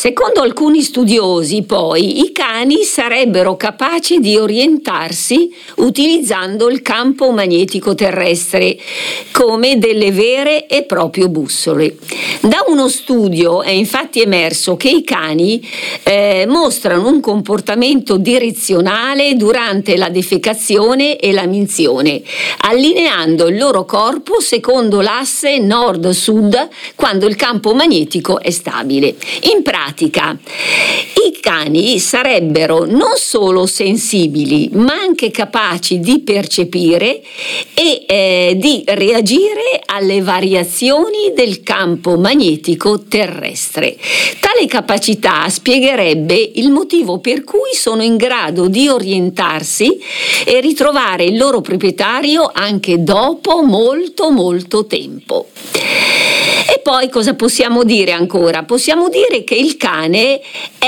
Secondo alcuni studiosi, poi, i cani sarebbero capaci di orientarsi utilizzando il campo magnetico terrestre come delle vere e proprie bussole. Da uno studio è infatti emerso che i cani mostrano un comportamento direzionale durante la defecazione e la minzione, allineando il loro corpo secondo l'asse nord-sud quando il campo magnetico è stabile. In pratica, i cani sarebbero non solo sensibili, ma anche capaci di percepire e di reagire alle variazioni del campo magnetico terrestre. Tale capacità spiegherebbe il motivo per cui sono in grado di orientarsi e ritrovare il loro proprietario anche dopo molto tempo. E poi cosa possiamo dire ancora? Possiamo dire che il cane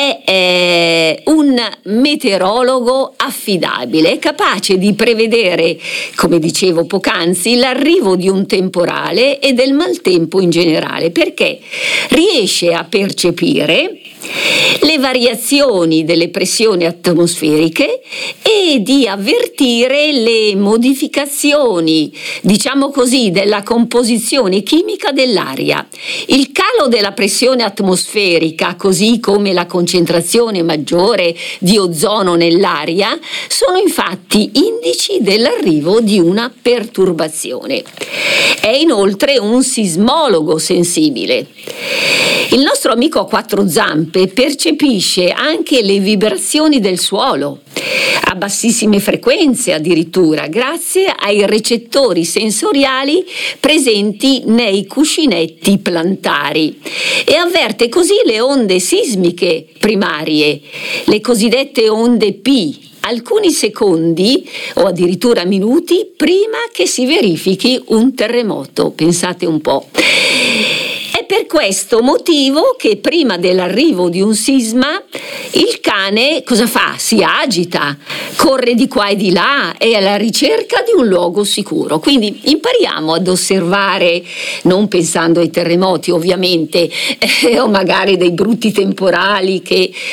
è un meteorologo affidabile, capace di prevedere, come dicevo poc'anzi, l'arrivo di un temporale e del maltempo in generale, perché riesce a percepire le variazioni delle pressioni atmosferiche e di avvertire le modificazioni, diciamo così, della composizione chimica dell'aria. Il calo della pressione atmosferica, così come la concentrazione maggiore di ozono nell'aria, sono infatti indici dell'arrivo di una perturbazione. È inoltre un sismologo sensibile. Il nostro amico a quattro zampe percepisce anche le vibrazioni del suolo a bassissime frequenze, addirittura grazie ai recettori sensoriali presenti nei cuscinetti plantari, e avverte così le onde sismiche primarie, le cosiddette onde P, alcuni secondi o addirittura minuti prima che si verifichi un terremoto. Pensate un po'. È per questo motivo che prima dell'arrivo di un sisma il cane cosa fa? Si agita, corre di qua e di là, è alla ricerca di un luogo sicuro. Quindi impariamo ad osservare, non pensando ai terremoti ovviamente, o magari dei brutti temporali che